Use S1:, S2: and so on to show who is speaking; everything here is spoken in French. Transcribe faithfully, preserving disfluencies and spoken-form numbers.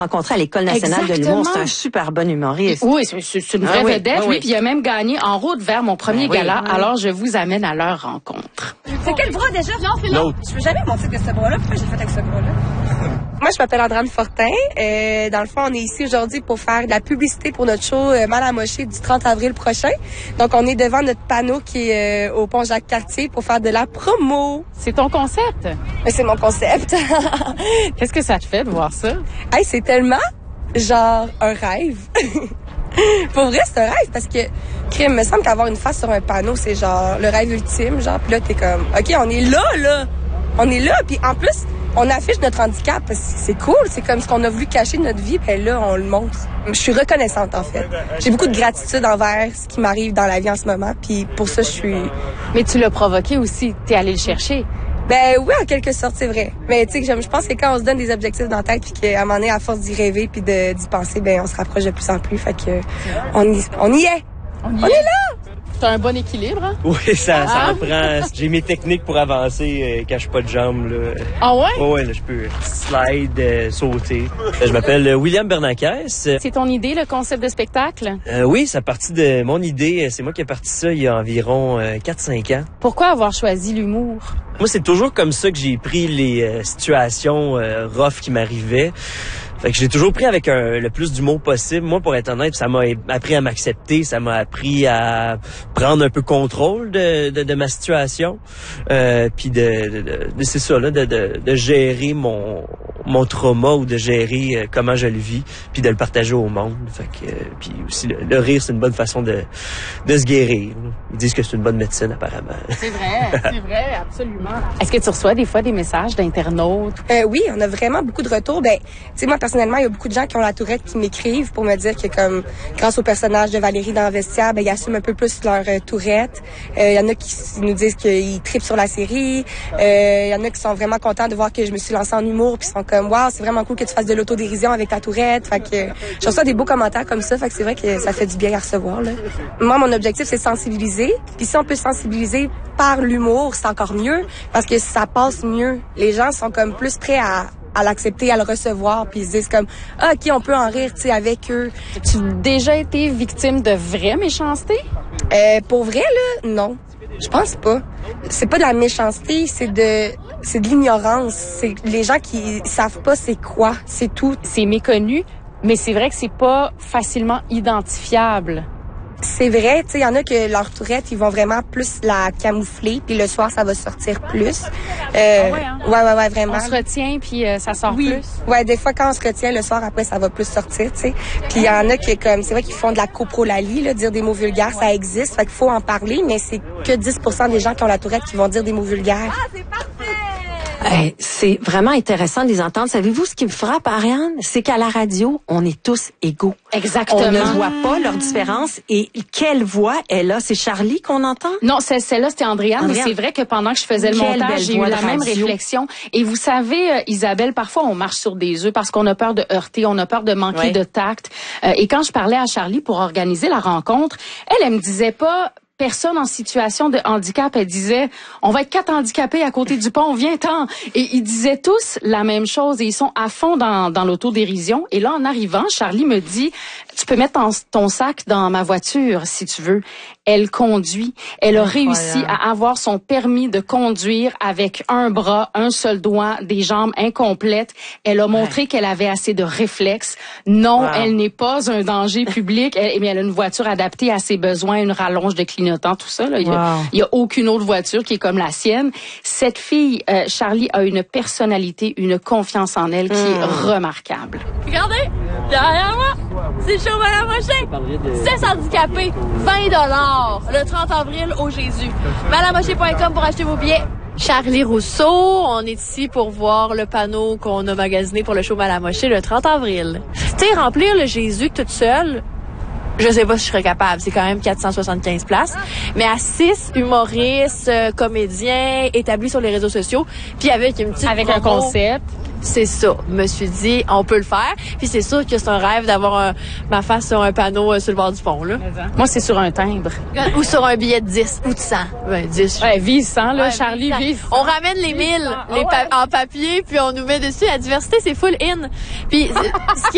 S1: rencontré à l'École nationale
S2: Exactement.
S1: de l'humour. C'est un super bon humoriste.
S2: Oui, c'est, c'est une vraie
S1: ah oui,
S2: vedette.
S1: ah
S2: Oui,
S1: oui.
S2: puis il a même gagné en route vers mon premier
S1: ben
S2: gala.
S1: Oui, oui.
S2: Alors, je vous amène à leur rencontre.
S3: C'est quel bras déjà? Non, c'est l'autre. Je peux jamais monter de ce bras-là. Pourquoi j'ai fait avec ce bras-là? Moi, je m'appelle Andrane Fortin. Euh, dans le fond, on est ici aujourd'hui pour faire de la publicité pour notre show euh, Mal amoché du trente avril prochain. Donc, on est devant notre panneau qui est euh, au pont Jacques-Cartier pour faire de la promo.
S2: C'est ton concept?
S3: Mais c'est mon concept.
S2: Qu'est-ce que ça te fait de voir ça?
S3: Hey, c'est tellement genre un rêve. Pour vrai, c'est un rêve parce que, crime, me semble qu'avoir une face sur un panneau, c'est genre le rêve ultime. Genre, puis là, t'es comme, OK, on est là, là. On est là. Puis en plus, on affiche notre handicap parce que c'est cool. C'est comme ce qu'on a voulu cacher de notre vie. Puis là, on le montre. Je suis reconnaissante, en fait. J'ai beaucoup de gratitude envers ce qui m'arrive dans la vie en ce moment. Puis pour ça, je suis...
S2: Mais tu l'as provoqué aussi. T'es allé le chercher.
S3: Ben oui, en quelque sorte, c'est vrai. Mais tu sais, je pense que quand on se donne des objectifs dans la tête, puis qu'à un moment donné, à force d'y rêver puis de, d'y penser, ben on se rapproche de plus en plus. Fait que on y, on y est.
S2: On, y
S3: on
S2: est.
S3: est là!
S2: T'as un bon équilibre, hein?
S4: Oui, ça, ça
S2: Ah.
S4: en prend. J'ai mes techniques pour avancer euh, quand je suis pas de jambes. Là.
S2: Ah ouais?
S4: Oh, ouais, là, je peux slide, euh, sauter. Euh, je m'appelle euh, William Bernanquez.
S2: C'est ton idée, le concept de spectacle?
S4: Euh, oui, ça a parti de mon idée. C'est moi qui ai parti ça il y a environ euh, quatre cinq ans.
S2: Pourquoi avoir choisi l'humour?
S4: Moi, c'est toujours comme ça que j'ai pris les euh, situations euh, rough qui m'arrivaient. Fait que j'ai toujours pris avec un, le plus d'humour possible. Moi, pour être honnête, ça m'a appris à m'accepter, ça m'a appris à prendre un peu contrôle de, de, de ma situation, euh, puis de, de, de, de c'est ça là, de, de, de gérer mon mon trauma ou de gérer euh, comment je le vis, puis de le partager au monde. Fait que, euh, puis aussi le, le rire, c'est une bonne façon de de se guérir. Là. Ils disent que c'est une bonne médecine apparemment.
S2: C'est vrai, c'est vrai, absolument. Est-ce que tu reçois des fois des messages d'internautes?
S3: Euh, oui, on a vraiment beaucoup de retours. Ben, tu sais, moi, personnellement, il y a beaucoup de gens qui ont la tourette qui m'écrivent pour me dire que, comme, grâce au personnage de Valérie dans le vestiaire, ben, ils assument un peu plus leur euh, tourette. Il euh, y en a qui nous disent qu'ils trippent sur la série. Il euh, y en a qui sont vraiment contents de voir que je me suis lancée en humour, puis sont comme, waouh, c'est vraiment cool que tu fasses de l'autodérision avec ta tourette. Fait que, je reçois des beaux commentaires comme ça. Fait que c'est vrai que ça fait du bien à recevoir, là. Moi, mon objectif, c'est de sensibiliser. Puis si on peut sensibiliser par l'humour, c'est encore mieux parce que ça passe mieux. Les gens sont comme plus prêts à à l'accepter, à le recevoir, puis ils se disent comme ah, OK, on peut en rire, tu sais, avec eux.
S2: Tu as déjà été victime de vraie méchanceté?
S3: Euh, pour vrai, là, non. Je pense pas. C'est pas de la méchanceté, c'est de c'est de l'ignorance. C'est les gens qui savent pas c'est quoi, c'est tout.
S2: C'est méconnu, mais c'est vrai que c'est pas facilement identifiable.
S3: C'est vrai, tu sais, il y en a que leur tourette, ils vont vraiment plus la camoufler, puis le soir, ça va sortir plus. Euh,
S2: ah ouais, hein?
S3: ouais, ouais, ouais, vraiment.
S2: On se retient, puis euh, ça sort
S3: oui.
S2: plus.
S3: Ouais, des fois, quand on se retient, le soir, après, ça va plus sortir, tu sais. Puis il y en a qui, comme, c'est vrai qu'ils font de la coprolalie, là, dire des mots vulgaires, ça existe, fait qu'il faut en parler, mais c'est que dix pour cent des gens qui ont la tourette qui vont dire des mots vulgaires.
S1: Ah, c'est parfait! Hey, c'est vraiment intéressant de les entendre. Savez-vous ce qui me frappe, Ariane? C'est qu'à la radio, on est tous égaux.
S2: Exactement.
S1: On ne voit pas leur différence. Et quelle voix est là? C'est Charlie qu'on entend?
S2: Non, c'est celle-là, c'était Andréane.
S1: Andréane.
S2: Mais c'est vrai que pendant que je faisais le
S1: Quelle
S2: montage,
S1: belle
S2: j'ai eu
S1: voix
S2: la
S1: de
S2: même
S1: radio.
S2: réflexion. Et vous savez, euh, Isabelle, parfois on marche sur des œufs parce qu'on a peur de heurter, on a peur de manquer
S1: Oui.
S2: de tact. Euh, et quand je parlais à Charlie pour organiser la rencontre, elle, elle me disait pas personne en situation de handicap. Elle disait, on va être quatre handicapés à côté du pont, viens-t'en. Et ils disaient tous la même chose et ils sont à fond dans, dans l'autodérision. Et là, en arrivant, Charlie me dit, tu peux mettre ton, ton sac dans ma voiture si tu veux. Elle conduit. Elle a
S1: Incroyable.
S2: réussi à avoir son permis de conduire avec un bras, un seul doigt, des jambes incomplètes. Elle a montré ouais. qu'elle avait assez de réflexes. Non, wow. elle n'est pas un danger public. Elle, mais elle a une voiture adaptée à ses besoins, une rallonge de clignotant, tout ça. Là. Il, y a,
S1: wow.
S2: il y a aucune autre voiture qui est comme la sienne. Cette fille, euh, Charlie, a une personnalité, une confiance en elle qui mmh. est remarquable.
S5: Regardez, derrière moi, c'est chaud Mal amoché. seize handicapés, vingt dollars le trente avril au Jésus. mal amoché point com pour acheter vos billets. Charlie Rousseau, on est ici pour voir le panneau qu'on a magasiné pour le show Mal amoché le trente avril. Tu sais, remplir le Jésus toute seule, je sais pas si je serais capable. C'est quand même quatre cent soixante-quinze places. Mais à six humoristes, euh, comédiens, établis sur les réseaux sociaux, puis avec une petite
S2: Avec
S5: promo,
S2: un concept.
S5: C'est ça. Je me suis dit, on peut le faire. Puis c'est sûr que c'est un rêve d'avoir un, ma face sur un panneau euh, sur le bord du pont, là.
S2: Moi, c'est sur un timbre.
S5: Ou sur un billet de dix ou de cent. Ben, dix.
S2: Ouais, vise cent, là,
S5: ouais,
S2: Charlie, vise cent.
S5: On ramène les mille les pa- en papier, puis on nous met dessus. La diversité, c'est full in. Puis, ce qui